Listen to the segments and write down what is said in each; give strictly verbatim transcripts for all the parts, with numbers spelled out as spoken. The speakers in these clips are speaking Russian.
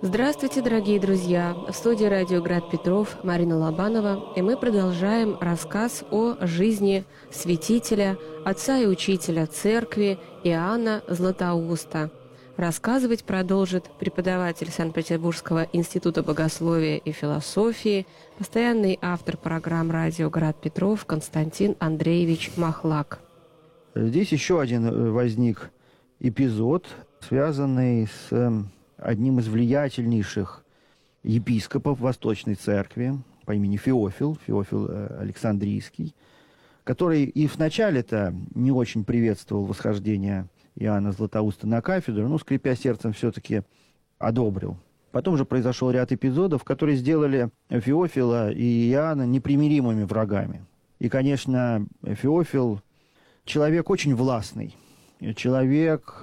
Здравствуйте, дорогие друзья! В студии радио «Град Петров» Марина Лобанова, и мы продолжаем рассказ о жизни святителя, отца и учителя церкви Иоанна Златоуста. Рассказывать продолжит преподаватель Санкт-Петербургского института богословия и философии, постоянный автор программ радио «Град Петров» Константин Андреевич Махлак. Здесь еще один возник эпизод, связанный с одним из влиятельнейших епископов Восточной Церкви по имени Феофил, Феофил Александрийский, который и вначале-то не очень приветствовал восхождение Иоанна Златоуста на кафедру, но, скрипя сердцем, все-таки одобрил. Потом же произошел ряд эпизодов, которые сделали Феофила и Иоанна непримиримыми врагами. И, конечно, Феофил человек очень властный, человек,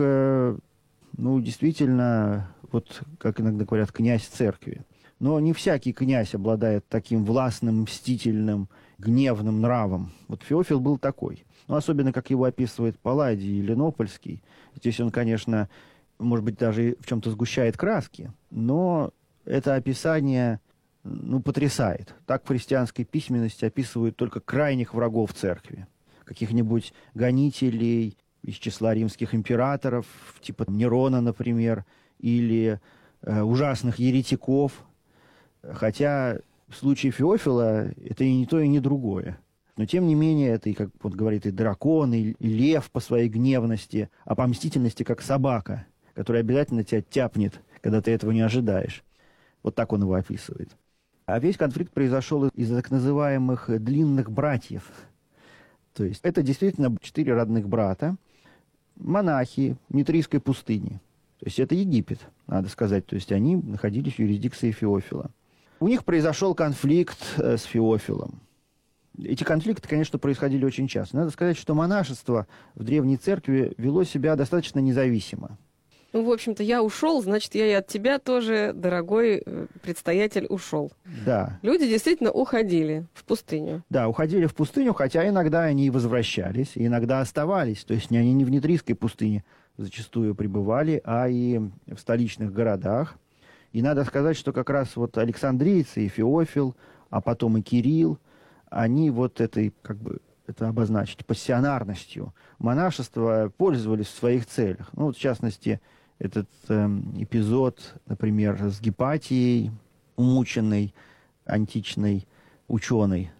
ну, действительно, вот, как иногда говорят, князь церкви. Но не всякий князь обладает таким властным, мстительным, гневным нравом. Вот Феофил был такой. Ну, особенно, как его описывает Палладий Ленопольский. Здесь он, конечно, может быть, даже в чем-то сгущает краски, но это описание, ну, потрясает. Так в христианской письменности описывают только крайних врагов церкви. Каких-нибудь гонителей из числа римских императоров, типа Нерона, например, или э, ужасных еретиков. Хотя в случае Феофила это и не то, и не другое. Но тем не менее, это, и, как он говорит, и дракон, и, и лев по своей гневности, а по мстительности как собака, которая обязательно тебя тяпнет, когда ты этого не ожидаешь. Вот так он его описывает. А весь конфликт произошел из так называемых длинных братьев. То есть это действительно четыре родных брата, монахи Нитрийской пустыни. То есть это Египет, надо сказать. То есть они находились в юрисдикции Феофила. У них произошел конфликт с Феофилом. Эти конфликты, конечно, происходили очень часто. Надо сказать, что монашество в Древней Церкви вело себя достаточно независимо. Ну, в общем-то, я ушел, значит, я и от тебя тоже, дорогой предстоятель, ушел. Да. Люди действительно уходили в пустыню. Да, уходили в пустыню, хотя иногда они и возвращались, и иногда оставались. То есть они не в Нитрийской пустыне зачастую пребывали, а и в столичных городах. И надо сказать, что как раз вот александрийцы и Феофил, а потом и Кирилл, они вот этой, как бы, это обозначить, пассионарностью монашества пользовались в своих целях. Ну, вот, в частности, этот э, эпизод, например, с Гипатией, умученной античной ученой.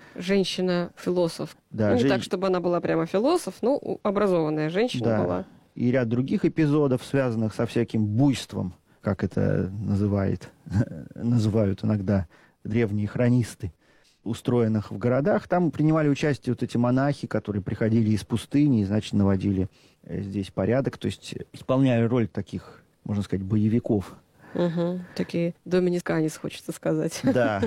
Женщина-философ. Да, ну, не жен... так, чтобы она была прямо философ, но образованная женщина да. была. И ряд других эпизодов, связанных со всяким буйством, как это называет, называют иногда древние хронисты, устроенных в городах. Там принимали участие вот эти монахи, которые приходили из пустыни и, значит, наводили здесь порядок, то есть исполняли роль таких, можно сказать, боевиков. Угу. Такие доминис канис, хочется сказать. Да.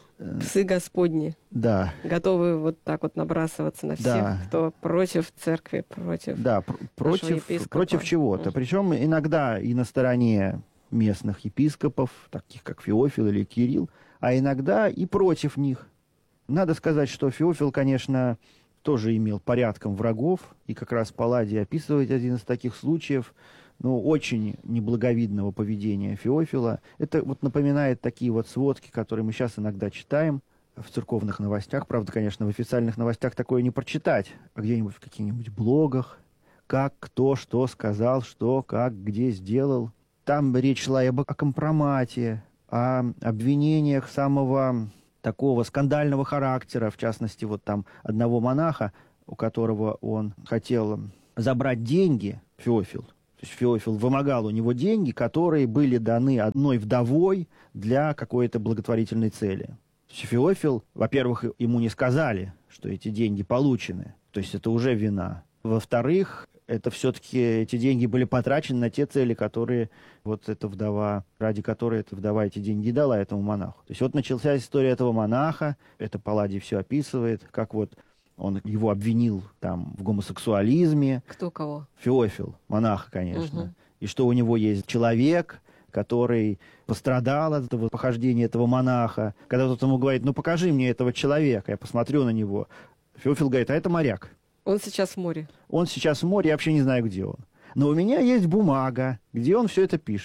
Псы Господни. Да. Готовы вот так вот набрасываться на всех, да. кто против церкви, против Да, пр- против, против чего-то. Угу. Причем иногда и на стороне местных епископов, таких как Феофил или Кирилл, а иногда и против них. Надо сказать, что Феофил, конечно, тоже имел порядком врагов, и как раз Палладий описывает один из таких случаев, ну, очень неблаговидного поведения Феофила. Это вот напоминает такие вот сводки, которые мы сейчас иногда читаем в церковных новостях. Правда, конечно, в официальных новостях такое не прочитать, а где-нибудь в каких-нибудь блогах, как, кто, что сказал, что, как, где сделал. Там речь шла и об, о компромате, о обвинениях самого такого скандального характера, в частности, вот там одного монаха, у которого он хотел забрать деньги, Феофил. То есть Феофил вымогал у него деньги, которые были даны одной вдовой для какой-то благотворительной цели. То есть Феофил, во-первых, ему не сказали, что эти деньги получены, то есть это уже вина. Во-вторых, это все-таки эти деньги были потрачены на те цели, которые вот эта вдова, ради которой эта вдова эти деньги дала этому монаху. То есть вот началась история этого монаха, это Палладий все описывает, как вот он его обвинил там в гомосексуализме. Кто кого? Феофил, монаха, конечно. Угу. И что у него есть человек, который пострадал от этого похождения этого монаха. Когда тот ему говорит, ну покажи мне этого человека, я посмотрю на него. Феофил говорит, а это моряк. Он сейчас в море. Он сейчас в море, я вообще не знаю, где он. Но у меня есть бумага, где он все это пишет.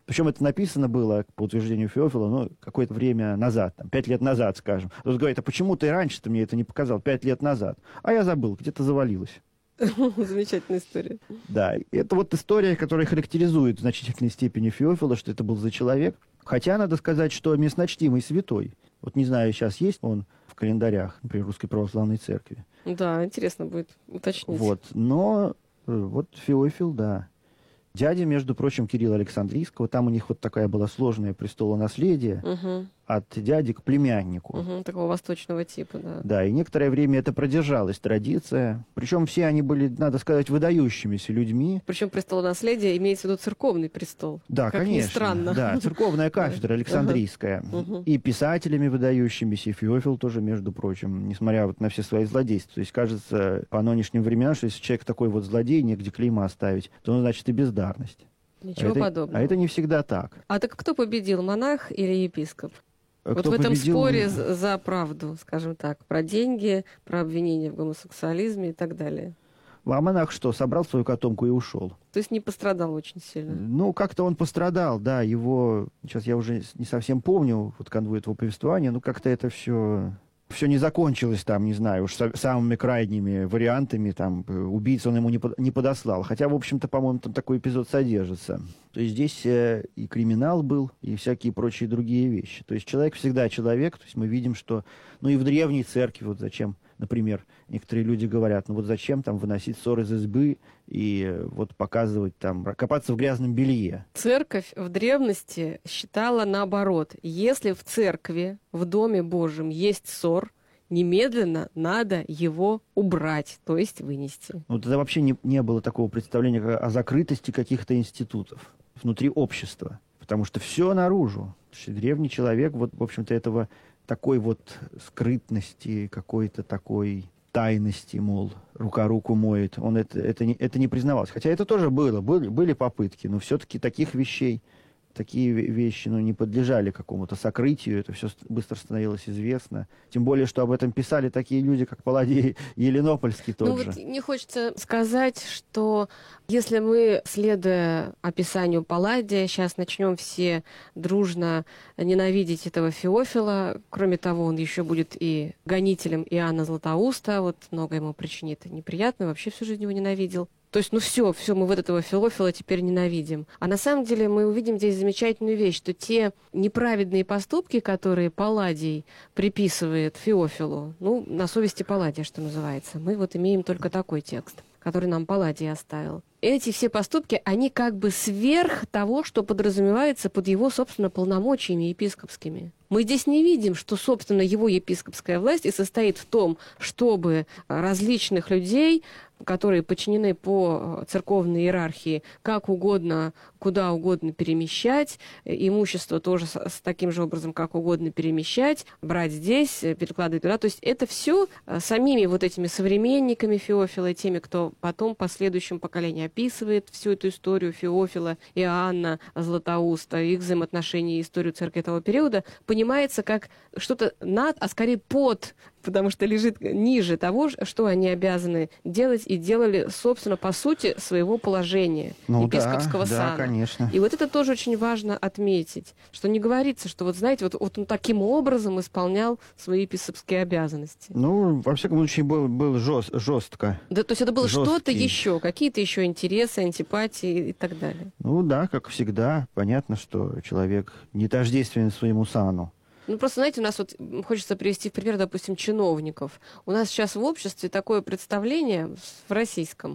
Причем это написано было, по утверждению Феофила, ну, какое-то время назад, там, пять лет назад, скажем. Тот говорит, а почему ты раньше-то мне это не показал, пять лет назад? А я забыл, где-то завалилось. Замечательная история. Да, это вот история, которая характеризует в значительной степени Феофила, что это был за человек. Хотя надо сказать, что местночтимый святой. Вот не знаю, сейчас есть он в календарях, например, Русской Православной Церкви. Да, интересно будет уточнить. Вот, но вот Феофил, да. Дядя, между прочим, Кирилла Александрийского, там у них вот такая была сложная престолонаследие, угу. От дяди к племяннику. Угу, такого восточного типа, да. Да, и некоторое время это продержалась традиция. Причем все они были, надо сказать, выдающимися людьми. Причем престолонаследие имеется в виду церковный престол. Да, как конечно. Ни странно. Да, церковная кафедра Александрийская. Угу. И писателями выдающимися, и Феофил тоже, между прочим, несмотря вот на все свои злодейства. То есть, кажется, по нынешним временам, что если человек такой вот злодей, негде клейма оставить, то он, значит, и бездарность. Ничего а это, подобного. А это не всегда так. А так кто победил, монах или епископ? А вот в этом победил... споре за правду, скажем так, про деньги, про обвинения в гомосексуализме и так далее. А монах что, собрал свою котомку и ушел? То есть не пострадал очень сильно? Ну, как-то он пострадал, да, его... Сейчас я уже не совсем помню, вот конвой этого повествования, но как-то это все... Все не закончилось там, не знаю, уж самыми крайними вариантами, там, убийцу он ему не, под, не подослал. Хотя, в общем-то, по-моему, там такой эпизод содержится. То есть здесь э, и криминал был, и всякие прочие другие вещи. То есть человек всегда человек, то есть мы видим, что... Ну и в древней церкви, вот зачем, например, некоторые люди говорят, ну вот зачем там выносить ссор из избы и вот показывать там, копаться в грязном белье. Церковь в древности считала наоборот. Если в церкви, в Доме Божьем есть ссор, немедленно надо его убрать, то есть вынести. Ну тогда вообще не, не было такого представления о закрытости каких-то институтов внутри общества, потому что все наружу. Древний человек, вот, в общем-то, этого такой вот скрытности, какой-то такой тайности, мол, рука руку моет, он это, это, не, это не признавался. Хотя это тоже было, были, были попытки, но все-таки таких вещей, такие вещи, ну, не подлежали какому-то сокрытию, это все быстро становилось известно. Тем более, что об этом писали такие люди, как Палладий Еленопольский тот ну, же. Вот не хочется сказать, что если мы, следуя описанию Палладия, сейчас начнем все дружно ненавидеть этого Феофила, кроме того, он еще будет и гонителем Иоанна Златоуста, вот много ему причинит неприятно, вообще всю жизнь его ненавидел. То есть, ну все, все, мы вот этого Феофила теперь ненавидим. А на самом деле мы увидим здесь замечательную вещь, что те неправедные поступки, которые Палладий приписывает Феофилу, ну, на совести Палладия, что называется, мы вот имеем только такой текст, который нам Палладий оставил. Эти все поступки, они как бы сверх того, что подразумевается под его, собственно, полномочиями епископскими. Мы здесь не видим, что, собственно, его епископская власть и состоит в том, чтобы различных людей, которые подчинены по церковной иерархии, как угодно, куда угодно перемещать, имущество тоже с, с таким же образом, как угодно перемещать, брать здесь, перекладывать туда. То есть это все самими вот этими современниками Феофила, теми, кто потом по следующему поколению описывает всю эту историю Феофила, Иоанна Златоуста, их взаимоотношения и историю церкви того периода, понимается как что-то над, а скорее под, потому что лежит ниже того, что они обязаны делать и делали, собственно, по сути своего положения, ну, епископского да, сана. Да, конечно. И вот это тоже очень важно отметить, что не говорится, что вот, знаете, вот, вот он таким образом исполнял свои епископские обязанности. Ну, во всяком случае, был, был жест, жестко. Да, то есть это было жесткий. Что-то еще, какие-то еще интересы, антипатии и так далее. Ну да, как всегда, понятно, что человек не тождественен своему сану. Ну, просто, знаете, у нас вот хочется привести в пример, допустим, чиновников. У нас сейчас в обществе такое представление, в российском,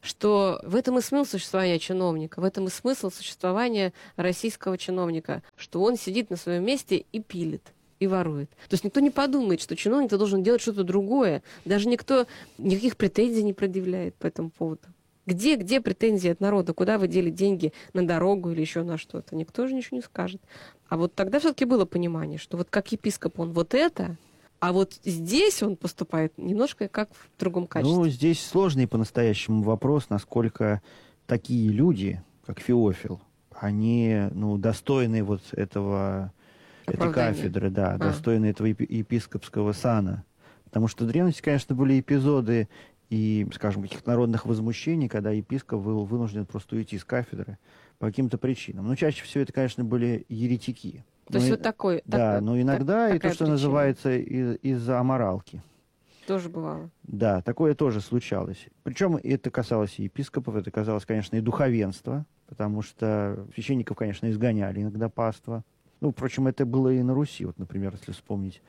что в этом и смысл существования чиновника, в этом и смысл существования российского чиновника, что он сидит на своем месте и пилит, и ворует. То есть никто не подумает, что чиновник должен делать что-то другое. Даже никто никаких претензий не предъявляет по этому поводу. Где, где претензии от народа? Куда вы дели деньги на дорогу или еще на что-то? Никто же ничего не скажет. А вот тогда все-таки было понимание, что вот как епископ он вот это, а вот здесь он поступает немножко как в другом качестве. Ну, здесь сложный по-настоящему вопрос, насколько такие люди, как Феофил, они, ну, достойны вот этого, этой кафедры, да, а. достойны этого епископского сана. Потому что в древности, конечно, были эпизоды и, скажем, каких-то народных возмущений, когда епископ был вынужден просто уйти с кафедры по каким-то причинам. Но чаще всего это, конечно, были еретики. То есть но, вот такой... Да, такой, но иногда так, и то, что причина. называется из- из-за аморалки. Тоже бывало. Да, такое тоже случалось. Причем это касалось и епископов, это касалось, конечно, и духовенства, потому что священников, конечно, изгоняли иногда паства. Ну, впрочем, это было и на Руси. Вот, например, если вспомнить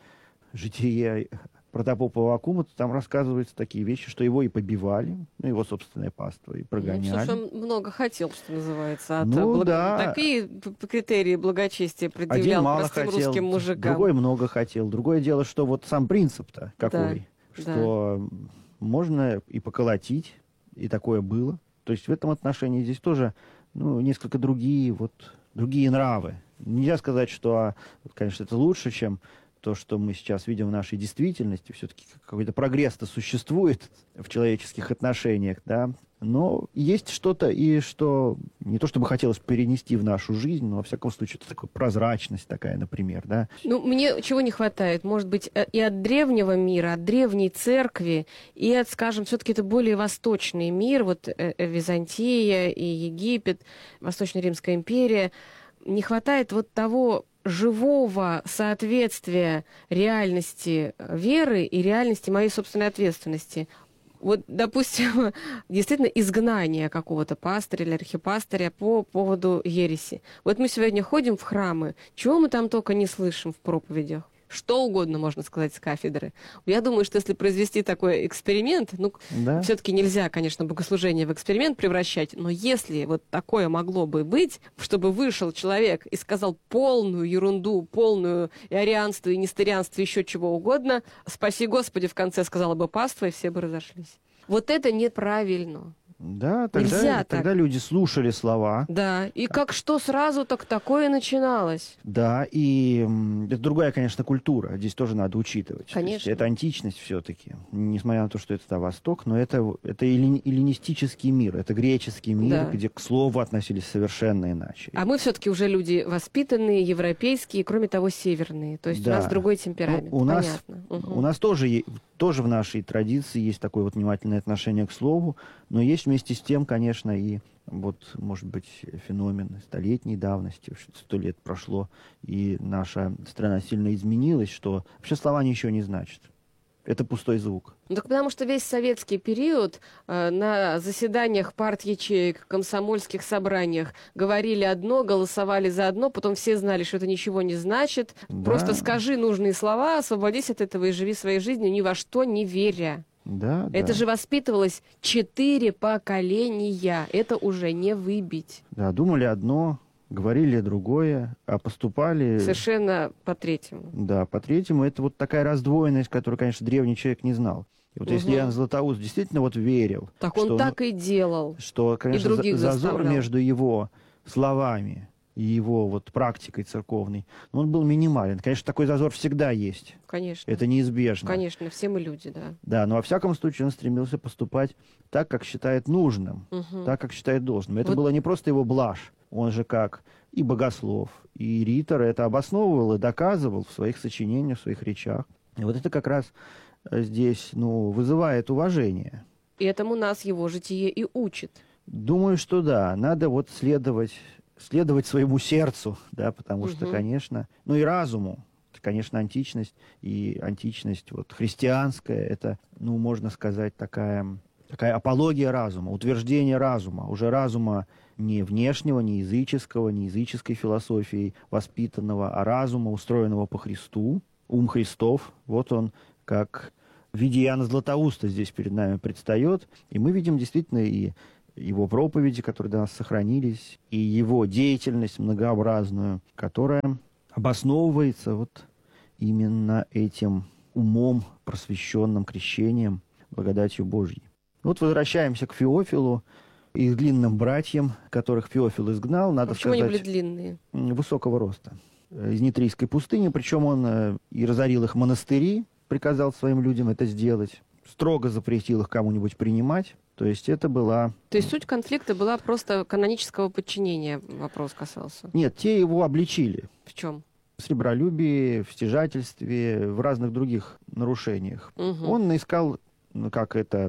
житие протопопа Аввакума, то там рассказываются такие вещи, что его и побивали, ну, его собственное паство, и прогоняли. Ну, слушай, он много хотел, что называется. От Ну, благ... да. Такие п- критерии благочестия Один предъявлял мало простым хотел, русским мужикам. другой много хотел. Другое дело, что вот сам принцип-то какой, Да, что можно и поколотить, и такое было. То есть в этом отношении здесь тоже, ну, несколько другие, вот, другие нравы. Нельзя сказать, что, а, вот, конечно, это лучше, чем то, что мы сейчас видим в нашей действительности. Все-таки какой-то прогресс-то существует в человеческих отношениях, да. Но есть что-то, и что не то чтобы хотелось перенести в нашу жизнь, но, во всяком случае, это такая прозрачность такая, например, да. Ну, мне чего не хватает? Может быть, э, и от древнего мира, от древней церкви, и от, скажем, все-таки это более восточный мир, вот э, э, Византия и Египет, Восточно-Римская империя. Не хватает вот того живого соответствия реальности веры и реальности моей собственной ответственности. Вот, допустим, действительно изгнание какого-то пастыря или архипастыря по поводу ереси. Вот мы сегодня ходим в храмы, чего мы там только не слышим в проповедях. Что угодно можно сказать с кафедры. Я думаю, что если произвести такой эксперимент, ну, Да. все-таки нельзя, конечно, богослужение в эксперимент превращать, но если вот такое могло бы быть, чтобы вышел человек и сказал полную ерунду, полную и арианство, и нестерианство, еще чего угодно, спаси Господи, в конце сказала бы паства, и все бы разошлись. Вот это неправильно. Да, Нельзя тогда, так. тогда люди слушали слова. Да, и как что сразу так такое начиналось. Да, и м, это другая, конечно, культура. Здесь тоже надо учитывать. То есть Конечно. это античность все-таки. Несмотря на то, что это да, Восток, но это, это эллин- эллинистический мир, это греческий мир, Да. где к слову относились совершенно иначе. А мы все-таки уже люди воспитанные, европейские, кроме того, северные. То есть Да. у нас другой темперамент. Ну, у нас- Понятно. Мгм. У нас тоже, е- тоже в нашей традиции есть такое вот внимательное отношение к слову, но есть вместе с тем, конечно, и вот, может быть, феномен столетней давности, что сто лет прошло, и наша страна сильно изменилась, что вообще слова ничего не значат. Это пустой звук. Ну, так потому что весь советский период э, на заседаниях парт-ячеек, комсомольских собраниях говорили одно, голосовали за одно, потом все знали, что это ничего не значит. Да. Просто скажи нужные слова, освободись от этого и живи своей жизнью, ни во что не веря. Да, Это да. же воспитывалось четыре поколения. Это уже не выбить. Да, думали одно, говорили другое, а поступали... Совершенно по-третьему. Да, по-третьему, это вот такая раздвоенность, которую, конечно, древний человек не знал. И вот если Мгм. Иоанн Златоуст действительно вот верил, Так что он так и делал. что, конечно, других за- зазор заставлял. между его словами и его вот практикой церковной, ну, он был минимален. Конечно, такой зазор всегда есть. Конечно. Это неизбежно. Конечно, все мы люди, да. Да, но во всяком случае он стремился поступать так, как считает нужным, Мгм. так, как считает должным. Это Вот- было не просто его блажь. Он же как и богослов, и ритор это обосновывал и доказывал в своих сочинениях, в своих речах. И вот это как раз э, здесь, ну, вызывает уважение. И этому нас его житие и учит. Думаю, что да, надо вот следовать, следовать своему сердцу, да, потому что, Мгм. конечно, ну и разуму. Конечно, античность и античность вот христианская, это, ну, можно сказать, такая, такая апология разума, утверждение разума, уже разума не внешнего, не языческого, не языческой философией воспитанного, а разума, устроенного по Христу, ум Христов. Вот он как в виде Иоанна Златоуста здесь перед нами предстает, и мы видим действительно и его проповеди, которые до нас сохранились, и его деятельность многообразную, которая обосновывается вот именно этим умом, просвещенным крещением, благодатью Божьей. Вот возвращаемся к Феофилу и их длинным братьям, которых Феофил изгнал, надо А почему они были сказать, длинные? м, высокого роста. Э, Из Нитрийской пустыни, причем он э, и разорил их монастыри, приказал своим людям это сделать, строго запретил их кому-нибудь принимать. То есть это была... То есть суть конфликта была просто канонического подчинения, вопрос касался. Нет, те его обличили В чем? в сребролюбии, в стяжательстве, в разных других нарушениях. Мгм. Он искал, ну, как это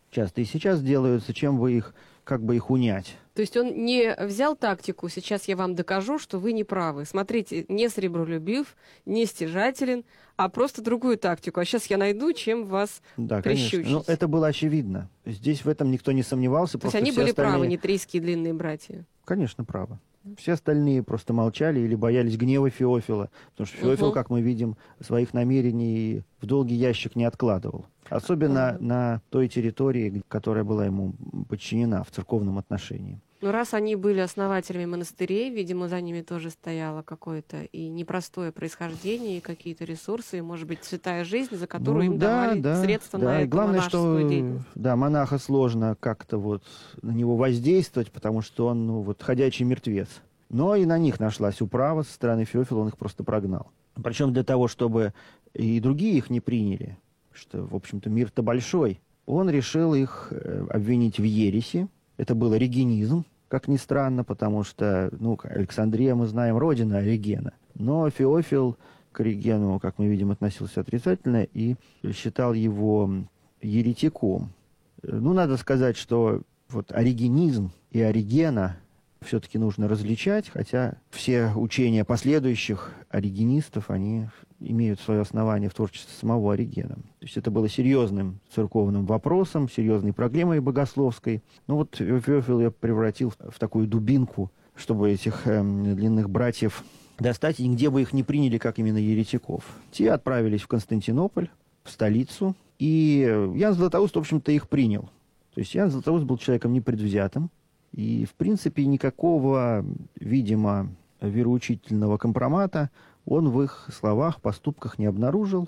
часто и сейчас делаются, чем бы их, как бы их унять. То есть он не взял тактику, сейчас я вам докажу, что вы не правы. Смотрите, не сребролюбив, не стяжателен, а просто другую тактику. А сейчас я найду, чем вас да, прищучить. Конечно. Но это было очевидно. Здесь в этом никто не сомневался. То есть они были остальные... правы, нитрийские длинные братья? Конечно, правы. Все остальные просто молчали или боялись гнева Феофила, потому что Феофил, угу. как мы видим, своих намерений в долгий ящик не откладывал. Особенно угу. на той территории, которая была ему подчинена в церковном отношении. Ну, раз они были основателями монастырей, видимо, за ними тоже стояло какое-то и непростое происхождение, и какие-то ресурсы, и, может быть, святая жизнь, за которую ну, им да, давали да, средства да. на эту Главное, монашескую что, деятельность. Да, монаха сложно как-то вот на него воздействовать, потому что он, ну, вот, ходячий мертвец. Но и на них нашлась управа со стороны Феофила, он их просто прогнал. Причем для того, чтобы и другие их не приняли, что, в общем-то, мир-то большой, он решил их обвинить в ереси. Это был оригенизм, как ни странно, потому что, ну, Александрия, мы знаем, родина Оригена. Но Феофил к Оригену, как мы видим, относился отрицательно и считал его еретиком. Ну, надо сказать, что вот оригенизм и Оригена все-таки нужно различать, хотя все учения последующих оригенистов, они имеют свое основание в творчестве самого Оригена. То есть это было серьезным церковным вопросом, серьезной проблемой богословской. Ну вот Феофил я превратил в такую дубинку, чтобы этих э, длинных братьев достать, и нигде бы их не приняли, как именно еретиков. Те отправились в Константинополь, в столицу, и Ян Златоуст, в общем-то, их принял. То есть Ян Златоуст был человеком непредвзятым, и, в принципе, никакого, видимо, вероучительного компромата он в их словах, поступках не обнаружил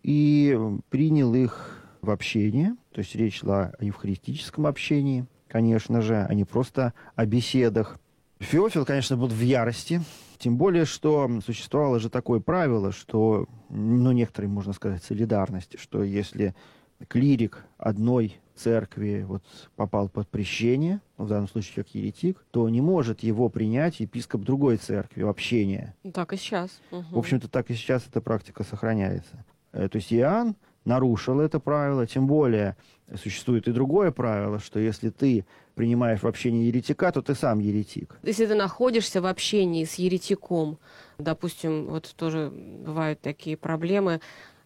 и принял их в общение. То есть речь шла о евхаристическом общении, конечно же, а не просто о беседах. Феофил, конечно, был в ярости, тем более, что существовало же такое правило, что, ну, некоторые, можно сказать, солидарности, что если клирик одной церкви вот, попал под прещение, в данном случае как еретик, то не может его принять епископ другой церкви в общение. Так и сейчас. Угу. В общем-то, так и сейчас эта практика сохраняется. То есть Иоанн нарушил это правило, тем более существует и другое правило, что если ты принимаешь в общение еретика, то ты сам еретик. Если ты находишься в общении с еретиком, допустим, вот тоже бывают такие проблемы,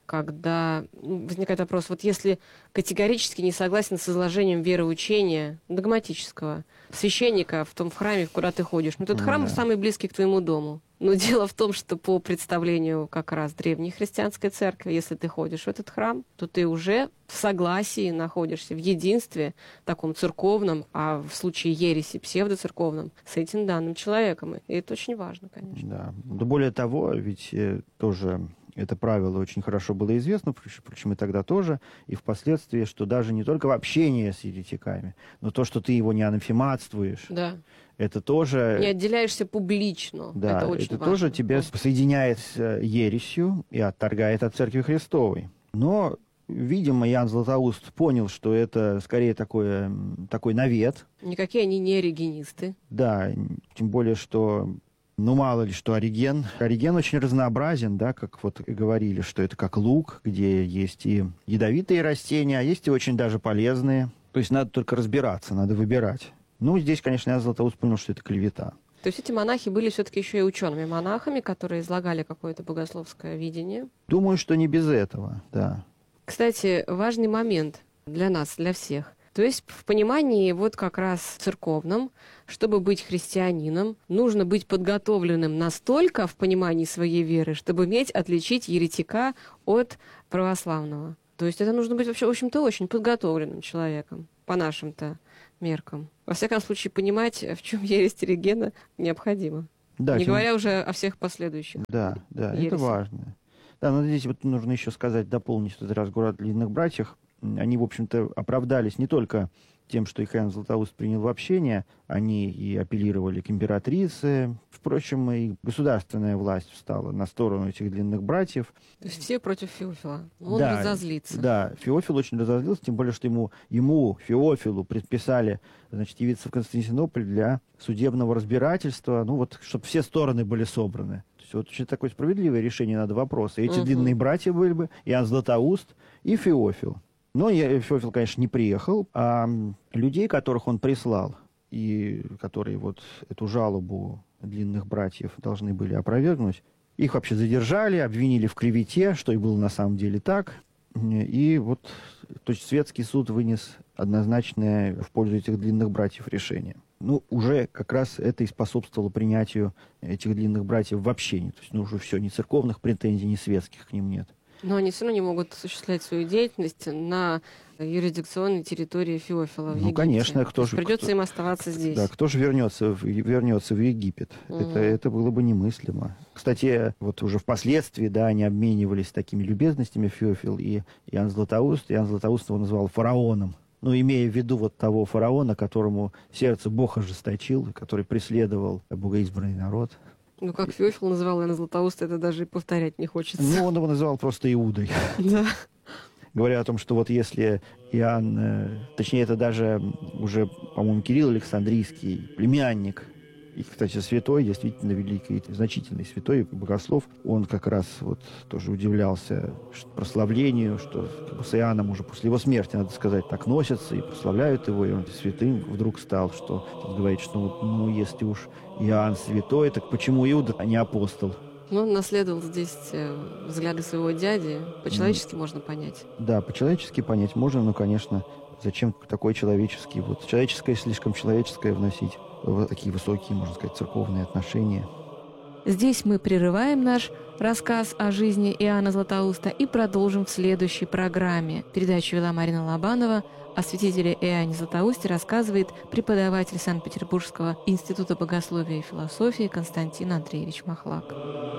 когда возникает вопрос, вот если категорически не согласен с изложением вероучения догматического священника в том храме, куда ты ходишь, ну этот храм да. самый близкий к твоему дому. Но дело в том, что по представлению как раз древней христианской церкви, если ты ходишь в этот храм, то ты уже в согласии находишься, в единстве таком церковном, а в случае ереси псевдоцерковном, с этим данным человеком. И это очень важно, конечно. Да. Да более того, ведь э, тоже... Это правило очень хорошо было известно, причем и тогда тоже, и впоследствии, что даже не только в общении с еретиками, но то, что ты его не анафематствуешь, да. это тоже... Не отделяешься публично, да, это очень это важно. тоже тебя соединяет с ересью и отторгает от Церкви Христовой. Но, видимо, Ян Златоуст понял, что это скорее такое, такой навет. Никакие они не оригенисты. Да, тем более, что... Ну, мало ли, что Ориген. Ориген очень разнообразен, да, как вот говорили, что это как лук, где есть и ядовитые растения, а есть и очень даже полезные. То есть надо только разбираться, надо выбирать. Ну, здесь, конечно, я Златоуст понял, что это клевета. То есть эти монахи были все-таки еще и учеными-монахами, которые излагали какое-то богословское видение? Думаю, что не без этого, да. Кстати, важный момент для нас, для всех. То есть в понимании вот как раз церковном, чтобы быть христианином, нужно быть подготовленным настолько в понимании своей веры, чтобы уметь отличить еретика от православного. То есть это нужно быть вообще, в общем-то, очень подготовленным человеком, по нашим-то меркам. Во всяком случае, понимать, в чем ересь Оригена, необходимо. Да, Не тем... говоря уже о всех последующих. Да, да, ересях. Это важно. Да, но здесь вот нужно еще сказать, дополнить этот разговор о длинных братьях. Они, в общем-то, оправдались не только тем, что их Иоанн Златоуст принял в общение, они и апеллировали к императрице. Впрочем, и государственная власть встала на сторону этих длинных братьев. То есть все против Феофила. Он да, разозлится. Да, Феофил очень разозлился, тем более, что ему, ему, Феофилу, предписали, значит, явиться в Константинополь для судебного разбирательства, ну вот, чтобы все стороны были собраны. То есть вот очень такое справедливое решение надо вопроса. Эти угу. длинные братья были бы, Иоанн Златоуст и Феофил. Но я- Феофил, конечно, не приехал, а людей, которых он прислал, и которые вот эту жалобу длинных братьев должны были опровергнуть, их вообще задержали, обвинили в клевете, что и было на самом деле так. И вот, то есть светский суд вынес однозначное в пользу этих длинных братьев решение. Ну, уже как раз это и способствовало принятию этих длинных братьев в общине. То есть, ну, уже все, ни церковных претензий, ни светских к ним нет. Но они все равно не могут осуществлять свою деятельность на юрисдикционной территории Феофила в Ну, Египте. конечно, кто То есть же... придется кто- им оставаться здесь. Да, кто же вернется, в- вернется в Египет? Мгм. Это, это было бы немыслимо. Кстати, вот уже впоследствии, да, они обменивались такими любезностями, Феофил и Иоанн Златоуст. Иоанн Златоуст его назвал фараоном. Ну, имея в виду вот того фараона, которому сердце Бог ожесточил, который преследовал богоизбранный народ. Ну, как Феофил называл Иоанна Златоуста, это даже и повторять не хочется. Ну, он его называл просто Иудой. Да. Говоря о том, что вот если Иоанн, э, точнее, это даже уже, по-моему, Кирилл Александрийский, племянник, и, кстати, святой, действительно великий, значительный святой, богослов, он как раз вот тоже удивлялся что- прославлению, что как бы, с Иоанном уже после его смерти, надо сказать, так носятся и прославляют его, и он святым вдруг стал, что он говорит, что вот, ну, если уж Иоанн святой, так почему Иуда, а не апостол? Но он наследовал здесь э, взгляды своего дяди. По-человечески можно понять. Да, по-человечески понять можно, но, конечно, зачем такой человеческий, вот человеческое, слишком человеческое вносить в такие высокие, можно сказать, церковные отношения. Здесь мы прерываем наш рассказ о жизни Иоанна Златоуста и продолжим в следующей программе. Передачу вела Марина Лобанова. О святителе Иоанне Златоусте рассказывает преподаватель Санкт-Петербургского института богословия и философии Константин Андреевич Махлак.